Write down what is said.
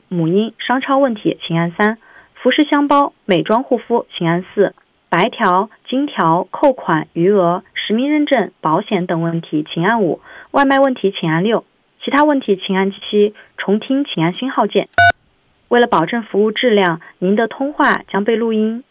母婴、商超问题，请按3；服饰箱包、美妆护肤，请按4；白条、金条、扣款、余额、实名认证、保险等问题，请按5；外卖问题，请按6；其他问题，请按7；重听，请按星号键。为了保证服务质量，您的通话将被录音。